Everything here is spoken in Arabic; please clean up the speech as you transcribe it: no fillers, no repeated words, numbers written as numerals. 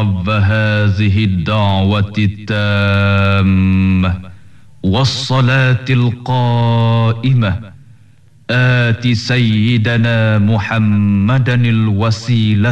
رب هذه الدعوة التامة والصلاة القائمة آت سيدنا محمدا الوسيلة